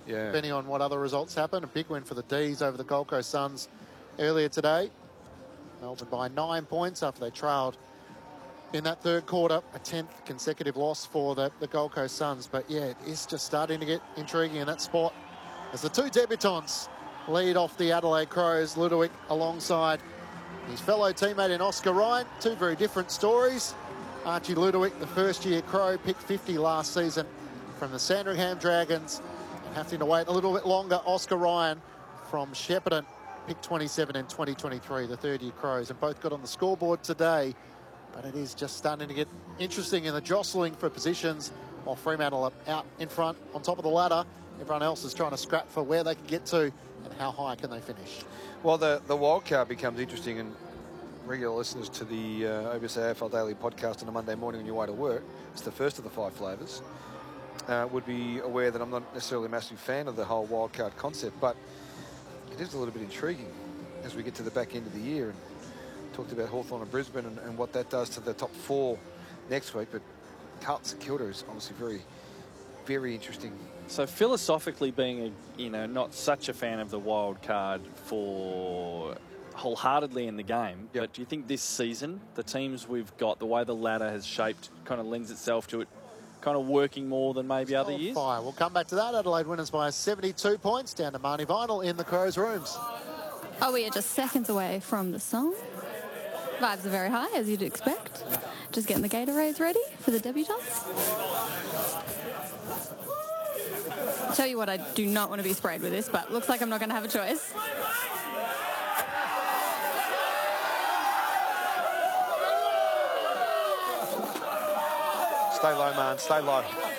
depending on what other results happen. A big win for the D's over the Gold Coast Suns earlier today. Melbourne by 9 points after they trailed in that third quarter. A 10th consecutive loss for the Gold Coast Suns. But yeah, it is just starting to get intriguing in that spot as the two debutants lead off the Adelaide Crows. Ludovic alongside his fellow teammate in Oscar Ryan. Two very different stories. Archie Ludovic, the first-year Crow, picked 50 last season from the Sandringham Dragons. And having to wait a little bit longer, Oscar Ryan from Shepparton picked 27 in 2023, the third-year Crows. And both got on the scoreboard today. But it is just starting to get interesting in the jostling for positions, while Fremantle are out in front on top of the ladder. Everyone else is trying to scrap for where they can get to and how high can they finish. Well, the wild card becomes interesting, and regular listeners to the OBS AFL Daily podcast on a Monday morning on your way to work, it's the first of the 5 flavours, would be aware that I'm not necessarily a massive fan of the whole wild card concept, but it is a little bit intriguing as we get to the back end of the year. And talked about Hawthorn and Brisbane and what that does to the top 4 next week, but Carlton St Kilda is obviously very, very interesting. So philosophically, being not such a fan of the wild card for wholeheartedly in the game, but do you think this season the teams we've got, the way the ladder has shaped, kind of lends itself to it kind of working more than maybe other years? Fire. We'll come back to that. Adelaide winners by 72 points, down to Marnie Vinyl in the Crows' rooms. Oh, we are just seconds away from the song. Vibes are very high, as you'd expect. Just getting the Gatorades ready for the debutants. I'll tell you what, I do not want to be sprayed with this, but looks like I'm not going to have a choice. Stay low, man. Stay low.